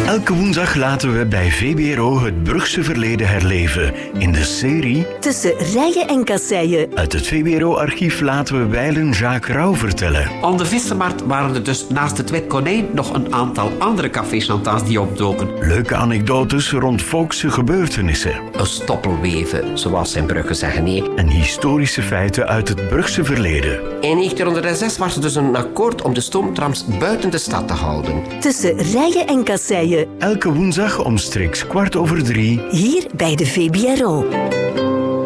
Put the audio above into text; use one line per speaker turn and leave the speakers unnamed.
Elke woensdag laten we bij VBRO het Brugse verleden herleven in de serie
Tussen rijen en kasseien.
Uit het VBRO-archief laten we wijlen Jacques Rauw vertellen.
Op de Vissemarkt waren er dus naast het Wit Konijn nog een aantal andere café-chantants die opdoken.
Leuke anekdotes rond volkse gebeurtenissen.
Een stoppelweven, zoals zijn Brugge zeggen. Nee.
En historische feiten uit het Brugse verleden.
In 1906 was er dus een akkoord om de stoomtrams buiten de stad te houden.
Tussen rijen en kasseien.
Elke woensdag omstreeks 14:15.
Hier bij de VBRO.